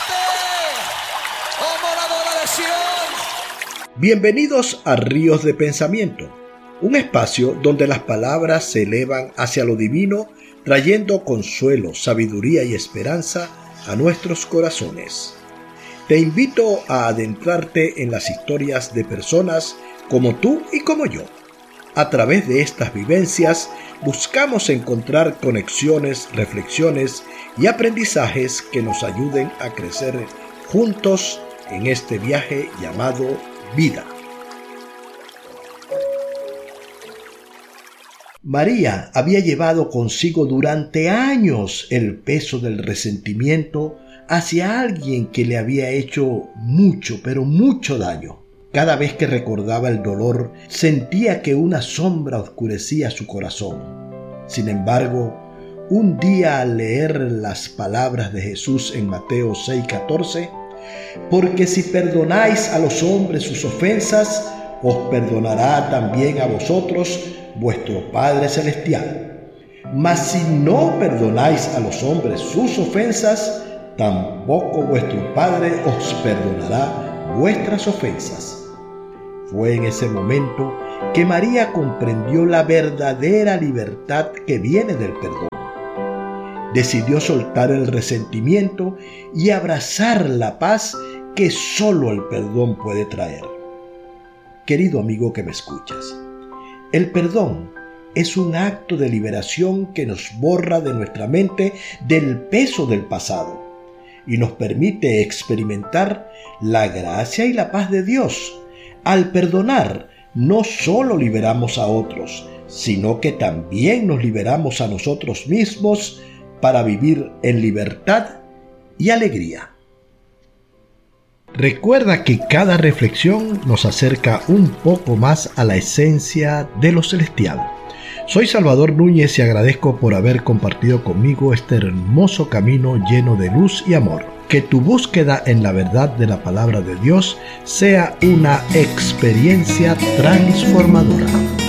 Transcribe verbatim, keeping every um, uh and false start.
como la boda de Sión. Bienvenidos a Ríos de Pensamiento, un espacio donde las palabras se elevan hacia lo divino, trayendo consuelo, sabiduría y esperanza a nuestros corazones. Te invito a adentrarte en las historias de personas como tú y como yo. A través de estas vivencias buscamos encontrar conexiones, reflexiones y aprendizajes que nos ayuden a crecer juntos en este viaje llamado vida. María había llevado consigo durante años el peso del resentimiento hacia alguien que le había hecho mucho, pero mucho daño. Cada vez que recordaba el dolor, sentía que una sombra oscurecía su corazón. Sin embargo, un día al leer las palabras de Jesús en Mateo seis catorce, porque si perdonáis a los hombres sus ofensas, os perdonará también a vosotros vuestro Padre Celestial. Mas si no perdonáis a los hombres sus ofensas, tampoco vuestro Padre os perdonará vuestras ofensas. Fue en ese momento que María comprendió la verdadera libertad que viene del perdón. Decidió soltar el resentimiento y abrazar la paz que solo el perdón puede traer. Querido amigo que me escuchas, el perdón es un acto de liberación que nos borra de nuestra mente del peso del pasado y nos permite experimentar la gracia y la paz de Dios. Al perdonar, no solo liberamos a otros, sino que también nos liberamos a nosotros mismos para vivir en libertad y alegría. Recuerda que cada reflexión nos acerca un poco más a la esencia de lo celestial. Soy Salvador Núñez y agradezco por haber compartido conmigo este hermoso camino lleno de luz y amor. Que tu búsqueda en la verdad de la palabra de Dios sea una experiencia transformadora.